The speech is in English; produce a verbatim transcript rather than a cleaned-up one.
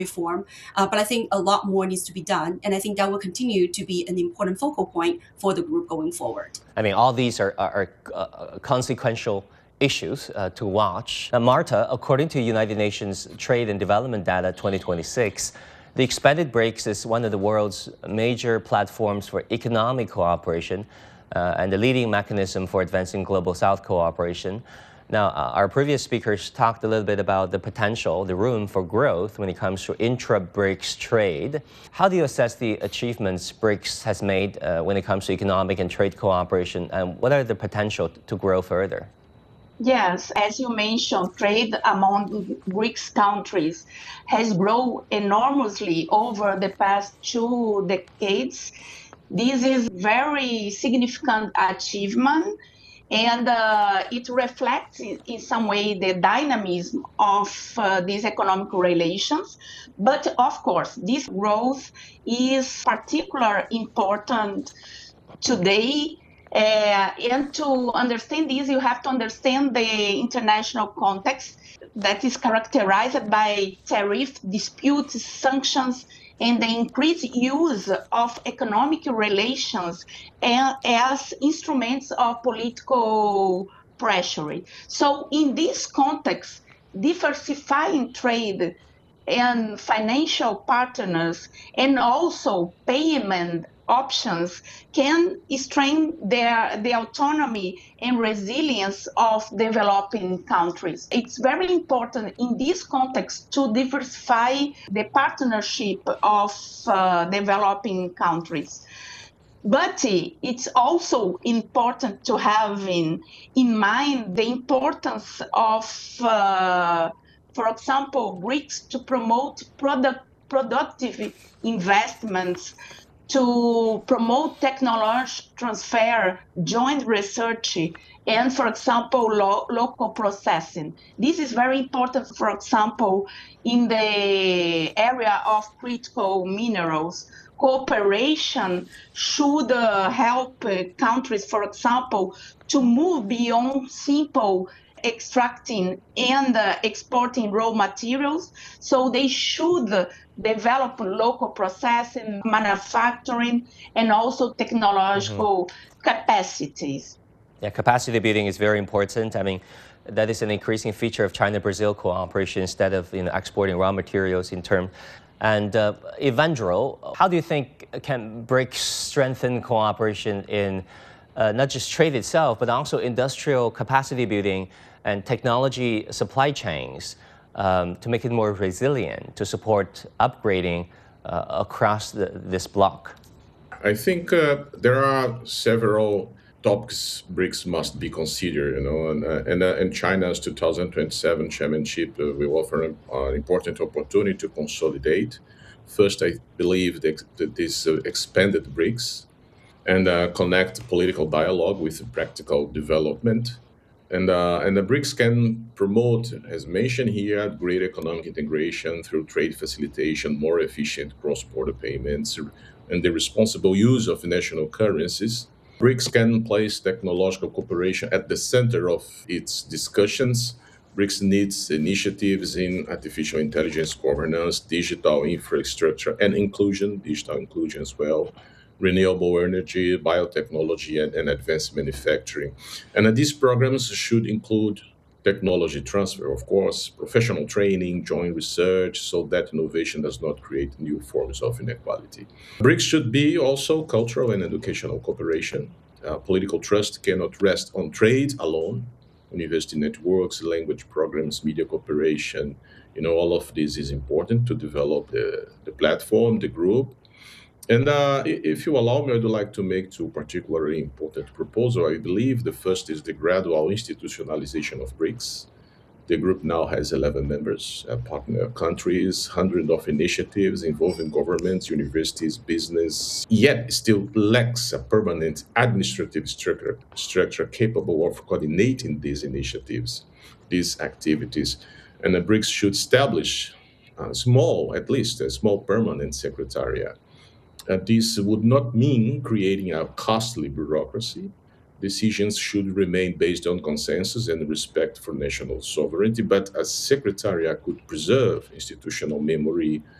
reform, uh, but I think a lot more needs to be done, and I think that will continue to be an important focal point for the group going forward. I mean, all these are, are, are uh, consequential issues uh, to watch. Now, Marta, according to United Nations Trade and Development Data twenty twenty-six, the expanded BRICS is one of the world's major platforms for economic cooperation uh, and the leading mechanism for advancing global South cooperation. Now, uh, our previous speakers talked a little bit about the potential, the room for growth when it comes to intra-BRICS trade. How do you assess the achievements BRICS has made uh, when it comes to economic and trade cooperation, and what are the potential to grow further? Yes, as you mentioned, trade among BRICS countries has grown enormously over the past two decades. This is very significant achievement, and uh, it reflects in, in some way the dynamism of uh, these economic relations. But of course, this growth is particularly important today. Uh, and to understand this, you have to understand the international context that is characterized by tariff disputes, sanctions, and the increased use of economic relations as instruments of political pressure. So in this context, diversifying trade and financial partners and also payment options can strengthen their, the autonomy and resilience of developing countries. It's very important in this context to diversify the partnership of uh, developing countries. But it's also important to have in, in mind the importance of, uh, for example, BRICS to promote product, productive investments, to promote technology transfer, joint research, and, for example, lo local processing. This is very important, for example, in the area of critical minerals. Cooperation should uh, help uh, countries, for example, to move beyond simple extracting and uh, exporting raw materials. So they should develop local processing, manufacturing, and also technological mm-hmm. capacities. Yeah, capacity building is very important. I mean, that is an increasing feature of China-Brazil cooperation instead of you know, exporting raw materials in term. And uh, Evandro, how do you think can BRICS strengthen cooperation in uh, not just trade itself, but also industrial capacity building and technology supply chains um, to make it more resilient, to support upgrading uh, across the, this bloc? I think uh, there are several topics BRICS must be considered, you know, and uh, and, uh, and China's two thousand twenty-seven chairmanship uh, will offer an, uh, an important opportunity to consolidate. First, I believe that, that this uh, expanded BRICS and uh, connect political dialogue with practical development. And, uh, and the BRICS can promote, as mentioned here, greater economic integration through trade facilitation, more efficient cross-border payments, and the responsible use of national currencies. BRICS can place technological cooperation at the center of its discussions. BRICS needs initiatives in artificial intelligence governance, digital infrastructure, and inclusion, digital inclusion as well, renewable energy, biotechnology, and, and advanced manufacturing. And uh, these programs should include technology transfer, of course, professional training, joint research, so that innovation does not create new forms of inequality. BRICS should be also cultural and educational cooperation. Uh, political trust cannot rest on trade alone. University networks, language programs, media cooperation, you know, all of this is important to develop the, the platform, the group. And uh, if you allow me, I'd like to make two particularly important proposals. I believe the first is the gradual institutionalization of BRICS. The group now has eleven members, uh, partner countries, hundreds of initiatives involving governments, universities, business, yet still lacks a permanent administrative structure, structure capable of coordinating these initiatives, these activities. And the BRICS should establish a small, at least a small permanent secretariat. Uh, this would not mean creating a costly bureaucracy, decisions should remain based on consensus and respect for national sovereignty, but a secretariat could preserve institutional memory